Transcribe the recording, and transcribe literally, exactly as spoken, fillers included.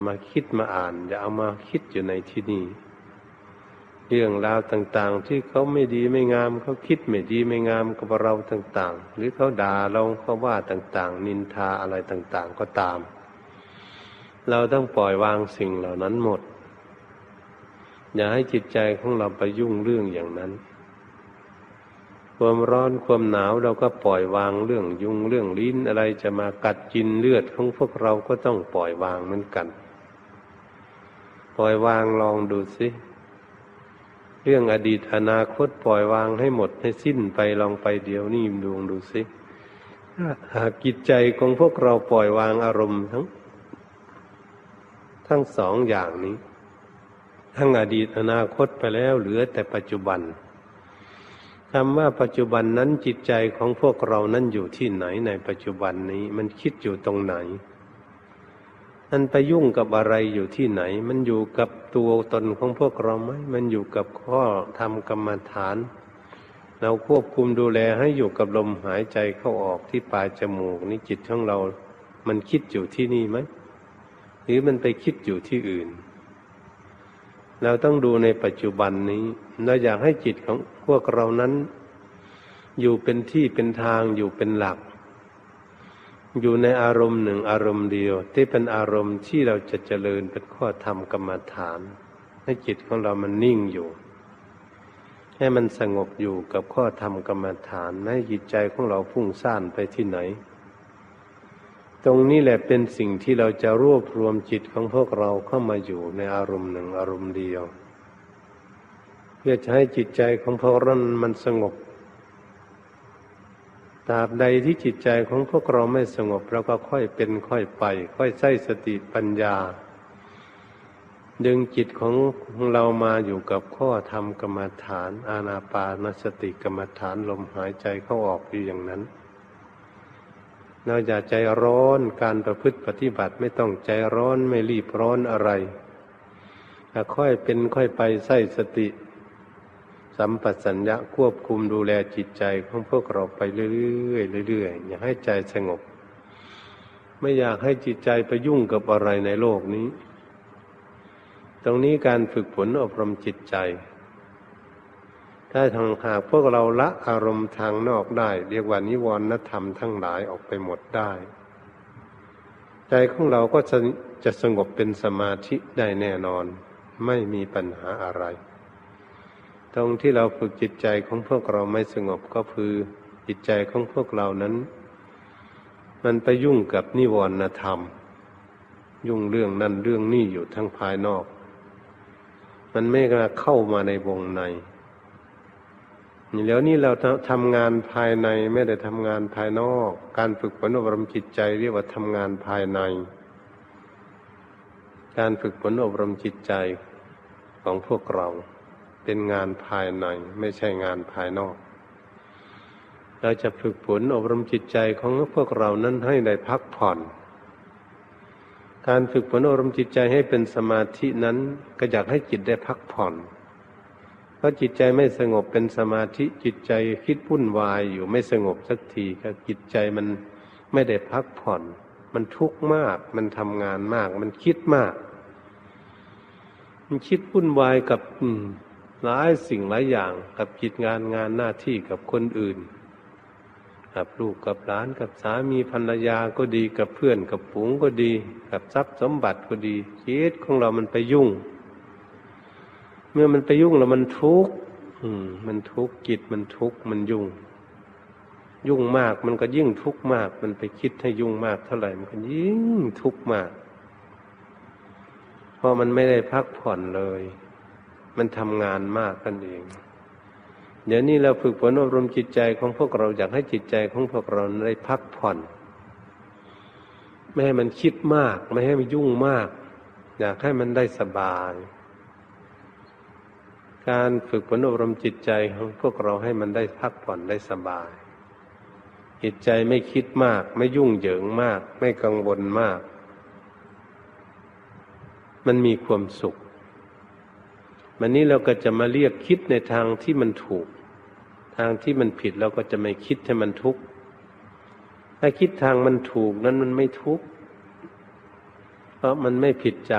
มาคิดมาอ่านอย่าเอามาคิดอยู่ในที่นี่เรื่องราวต่างๆที่เขาไม่ดีไม่งามเขาคิดไม่ดีไม่งามกับเราต่างๆหรือเขาด่าเราเขาว่าต่างๆนินทาอะไรต่างๆก็ตามเราต้องปล่อยวางสิ่งเหล่านั้นหมดอย่าให้จิตใจของเราไปยุ่งเรื่องอย่างนั้นความร้อนความหนาวเราก็ปล่อยวางเรื่องยุงเรื่องลิ้นอะไรจะมากัดกินเลือดของพวกเราก็ต้องปล่อยวางเหมือนกันปล่อยวางลองดูสิเรื่องอดีตอนาคตปล่อยวางให้หมดให้สิ้นไปลองไปเดี๋ยวนี้ดวงดูสิหากจิตใจของพวกเราปล่อยวางอารมณ์ทั้งทั้งสองอย่างนี้ทั้งอดีตอนาคตไปแล้วเหลือแต่ปัจจุบันคำว่าปัจจุบันนั้นจิตใจของพวกเรานั้นอยู่ที่ไหนในปัจจุบันนี้มันคิดอยู่ตรงไหนมันไปยุ่งกับอะไรอยู่ที่ไหนมันอยู่กับตัวตนของพวกเราไหมมันอยู่กับข้อธรรมกรรมฐานเราควบคุมดูแลให้อยู่กับลมหายใจเข้าออกที่ปลายจมูกนี่จิตของเรามันคิดอยู่ที่นี่ไหมหรือมันไปคิดอยู่ที่อื่นเราต้องดูในปัจจุบันนี้เราอยากให้จิตของพวกเรานั้นอยู่เป็นที่เป็นทางอยู่เป็นหลักอยู่ในอารมณ์หนึ่งอารมณ์เดียวที่เป็นอารมณ์ที่เราจะเจริญเป็นข้อธรรมกรรมฐานให้จิตของเรามันนิ่งอยู่ให้มันสงบอยู่กับข้อธรรมกรรมฐานไม่ให้จิตใจของเราพุ่งซ่านไปที่ไหนตรงนี้แหละเป็นสิ่งที่เราจะรวบรวมจิตของพวกเราเข้ามาอยู่ในอารมณ์หนึ่งอารมณ์เดียวเพื่อจะให้จิตใจของพวกเรามันสงบตราบใดที่จิตใจของพวกเราไม่สงบเราก็ค่อยเป็นค่อยไปค่อยใช้สติปัญญาดึงจิตของเรามาอยู่กับข้อธรรมกรรมฐานอานาปานสติกรรมฐานลมหายใจเข้าออกอยู่อย่างนั้นเราอย่าใจร้อนการประพฤติปฏิบัติไม่ต้องใจร้อนไม่รีบร้อนอะไรค่อยเป็นค่อยไปใช้สติสัมปชัญญะควบคุมดูแลจิตใจของพวกเราไปเรื่อยๆเรื่อยๆอย่าให้ใจสงบไม่อยากให้จิตใจไปยุ่งกับอะไรในโลกนี้ตรงนี้การฝึกฝนอบรมจิตใจถ้าทางหากพวกเราละอารมณ์ทางนอกได้เรียกว่านิวรณธรรมทั้งหลายออกไปหมดได้ใจของเราก็จะจะสงบเป็นสมาธิได้แน่นอนไม่มีปัญหาอะไรตรงที่เราฝึกจิตใจของพวกเราไม่สงบก็คือจิตใจของพวกเรานั้นมันไปยุ่งกับนิวรณธรรมยุ่งเรื่องนั้นเรื่องนี้อยู่ทั้งภายนอกมันไม่กล้าเข้ามาในวงในแล้วนี่เราทำงานภายในไม่ได้ทำงานภายนอกการฝึกฝนอบรมจิตใจเรียกว่าทำงานภายในการฝึกฝนอบรมจิตใจของพวกเราเป็นงานภายในไม่ใช่งานภายนอกเราจะฝึกฝนอบรมจิตใจของพวกเรานั้นให้ได้พักผ่อนการฝึกฝนอบรมจิตใจให้เป็นสมาธินั้นก็อยากให้จิตได้พักผ่อนเพราะจิตใจไม่สงบเป็นสมาธิจิตใจคิดวุ่นวายอยู่ไม่สงบสักทีก็จิตใจมันไม่ได้พักผ่อนมันทุกข์มากมันทำงานมากมันคิดมากมันคิดวุ่นวายกับหลายสิ่งหลายอย่างกับกิจงานงานหน้าที่กับคนอื่นกับลูกกับหลานกับสามีภรรยาก็ดีกับเพื่อนกับฝูงก็ดีกับทรัพย์สมบัติก็ดีชีวิตของเรามันไปยุ่งเมื่อมันไปยุ่งแล้วมันทุกข์อืมมันทุกข์จิตมันทุกข์มันยุ่งยุ่งมากมันก็ยิ่งทุกข์มากมันไปคิดให้ยุ่งมากเท่าไหร่มันก็ยิ่งทุกข์มากเพราะมันไม่ได้พักผ่อนเลยมันทำงานมากกันเองเดี๋ยวนี้เราฝึกฝนอบรมจิตใจของพวกเราอยากให้จิตใจของพวกเราได้พักผ่อนไม่ให้มันคิดมากไม่ให้มันยุ่งมากอยากให้มันได้สบายการฝึกฝนอบรมจิตใจของพวกเราให้มันได้พักผ่อนได้สบายจิตใจไม่คิดมากไม่ยุ่งเหยิงมากไม่กังวลมากมันมีความสุขวันนี้เราก็จะมาเรียกคิดในทางที่มันถูกทางที่มันผิดเราก็จะไม่คิดให้มันทุกข์ถ้าคิดทางมันถูกนั้นมันไม่ทุกข์เพราะมันไม่ผิดจาก